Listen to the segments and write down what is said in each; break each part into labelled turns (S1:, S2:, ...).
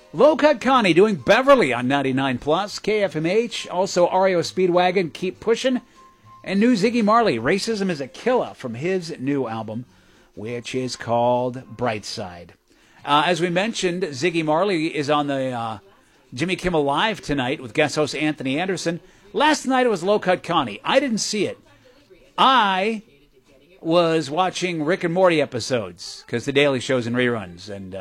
S1: Low Cut Connie doing Beverly on 99 Plus, KFMH. Also REO Speedwagon, Keep Pushing. And new Ziggy Marley, Racism is a Killer, from his new album, which is called Brightside. As we mentioned, Ziggy Marley is on the Jimmy Kimmel Live tonight with guest host Anthony Anderson. Last night it was Low Cut Connie. I didn't see it. I was watching Rick and Morty episodes because the Daily Show's in reruns, and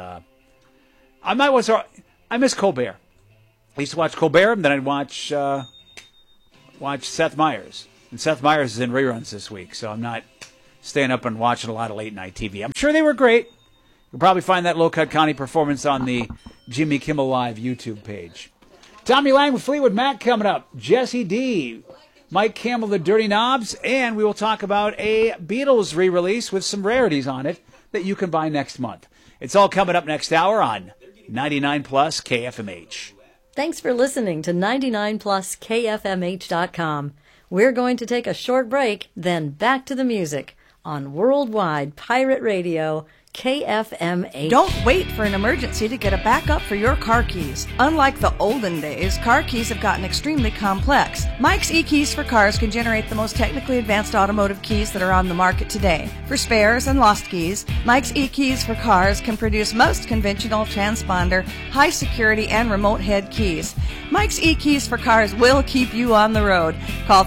S1: I miss Colbert. I used to watch Colbert, and then I'd watch Seth Meyers. And Seth Meyers is in reruns this week, so I'm not staying up and watching a lot of late-night TV. I'm sure they were great. You'll probably find that Low Cut Connie performance on the Jimmy Kimmel Live YouTube page. Tommy Lang with Fleetwood Mac coming up. Jesse D, Mike Campbell, the Dirty Knobs, and we will talk about a Beatles re-release with some rarities on it that you can buy next month. It's all coming up next hour on 99 Plus KFMH.
S2: Thanks for listening to 99pluskfmh.com. We're going to take a short break, then back to the music on Worldwide Pirate Radio, KFMH.
S3: Don't wait for an emergency to get a backup for your car keys. Unlike the olden days, car keys have gotten extremely complex. Mike's eKeys for Cars can generate the most technically advanced automotive keys that are on the market today. For spares and lost keys, Mike's eKeys for Cars can produce most conventional transponder, high security, and remote head keys. Mike's eKeys for Cars will keep you on the road. Call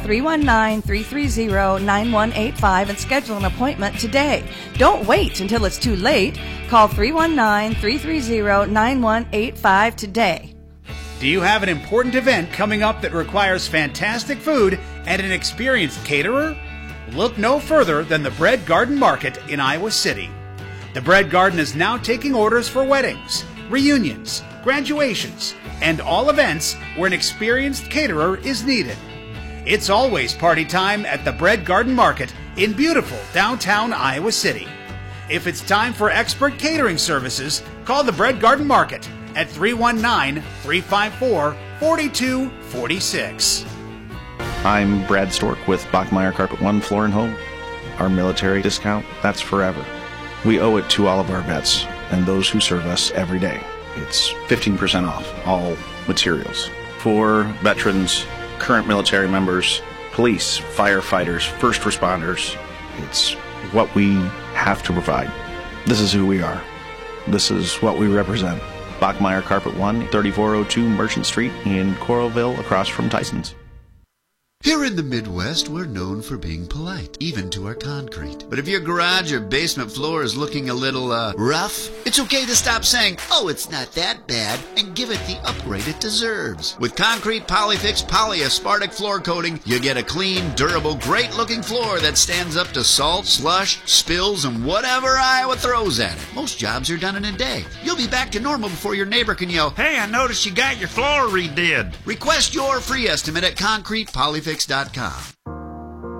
S3: 319-330-9185 and schedule an appointment today. Don't wait until it's too late. Call 319-330-9185 today.
S1: Do you have an important event coming up that requires fantastic food and an experienced caterer? Look no further than the Bread Garden Market in Iowa City. The Bread Garden is now taking orders for weddings, reunions, graduations, and all events where an experienced caterer is needed. It's always party time at the Bread Garden Market in beautiful downtown Iowa City. If it's time for expert catering services, call the Bread Garden Market at 319-354-4246.
S4: I'm Brad Stork with Bachmeyer Carpet One Floor and Home. Our military discount, that's forever. We owe it to all of our vets and those who serve us every day. It's 15% off all materials. For veterans, current military members, police, firefighters, first responders, it's what we have to provide. This is who we are. This is what we represent. Bachmeyer Carpet One, 3402 Merchant Street in Coralville, across from Tyson's.
S5: Here in the Midwest, we're known for being polite, even to our concrete. But if your garage or basement floor is looking a little, rough, it's okay to stop saying, "Oh, it's not that bad," and give it the upgrade it deserves. With Concrete Polyfix Polyaspartic Floor Coating, you get a clean, durable, great-looking floor that stands up to salt, slush, spills, and whatever Iowa throws at it. Most jobs are done in a day. You'll be back to normal before your neighbor can yell, "Hey, I noticed you got your floor redid." Request your free estimate at ConcretePolyfix.com.